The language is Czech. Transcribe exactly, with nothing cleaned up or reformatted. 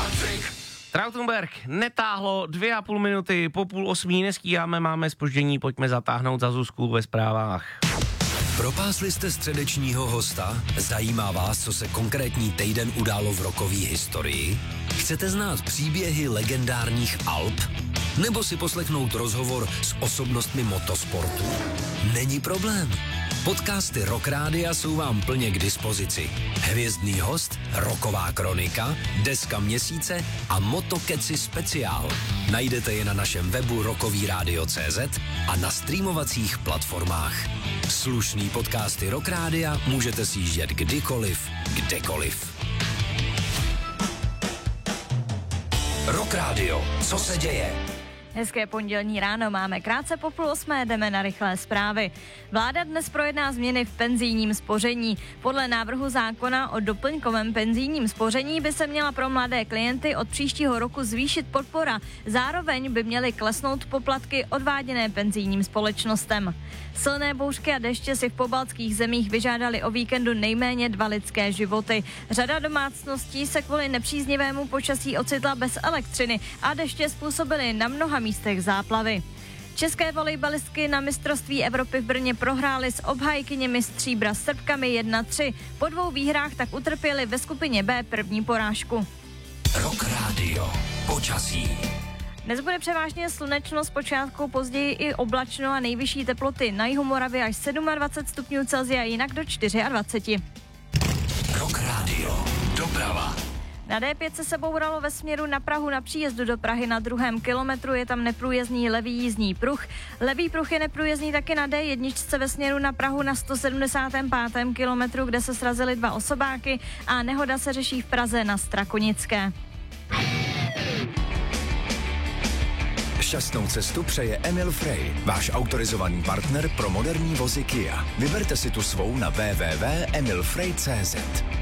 Trautenberg netáhlo dvě a půl minuty, po půl osmí nestíháme, máme zpoždění, pojďme zatáhnout za Zuzku ve zprávách. Propásli jste středečního hosta? Zajímá vás, co se konkrétní týden událo v rockové historii? Chcete znát příběhy legendárních Alp? Nebo si poslechnout rozhovor s osobnostmi motosportu? Není problém. Podcasty Rock Rádia jsou vám plně k dispozici. Hvězdný host, rocková kronika, deska měsíce a Motokeci speciál. Najdete je na našem webu rockovyradio tečka cé zet a na streamovacích platformách. Slušný podcasty Rock Rádia můžete si jíždět kdykoliv, kdekoliv. Rock Radio, co se děje? Hezké pondělní ráno, máme krátce po půl osmé, jdeme na rychlé zprávy. Vláda dnes projedná změny v penzijním spoření. Podle návrhu zákona o doplňkovém penzijním spoření by se měla pro mladé klienty od příštího roku zvýšit podpora. Zároveň by měly klesnout poplatky odváděné penzijním společnostem. Silné bouřky a deště si v pobaltských zemích vyžádali o víkendu nejméně dva lidské životy. Řada domácností se kvůli nepříznivému počasí ocitla bez elektřiny a deště způsobily na mnoha místech záplavy. České volejbalistky na mistrovství Evropy v Brně prohrály s obhájkyněmi stříbra Srbkami jedna tři. Po dvou výhrách tak utrpěli ve skupině B první porážku. Rock Radio. Počasí. Dnes bude převážně slunečno, zpočátku později i oblačno a nejvyšší teploty na jihu Moravy až dvacet sedm stupňů Celsia, jinak do dvacet čtyři. Rock Radio. Doprava. Na dé pět se sebou bralo ve směru na Prahu na příjezdu do Prahy na druhém kilometru, je tam neprůjezdný levý jízdní pruh. Levý pruh je neprůjezdný taky na dé jedna ve směru na Prahu na sto sedmdesátém pátém kilometru, kde se srazily dva osobáky a nehoda se řeší v Praze na Strakonické. Šťastnou cestu přeje Emil Frey, váš autorizovaný partner pro moderní vozy Kia. Vyberte si tu svou na w w w tečka emil frey tečka cé zet.